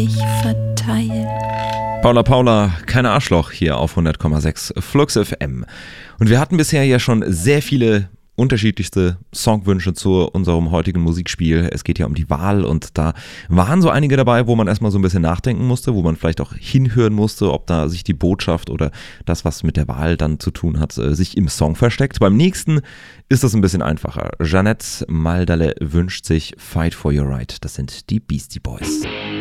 Ich verteile. Paula, kein Arschloch hier auf 100,6 Flux FM. Und wir hatten bisher ja schon sehr viele unterschiedlichste Songwünsche zu unserem heutigen Musikspiel. Es geht ja um die Wahl und da waren so einige dabei, wo man erstmal so ein bisschen nachdenken musste, wo man vielleicht auch hinhören musste, ob da sich die Botschaft oder das, was mit der Wahl dann zu tun hat, sich im Song versteckt. Beim nächsten ist das ein bisschen einfacher. Jeanette Maldale wünscht sich Fight for Your Right. Das sind die Beastie Boys.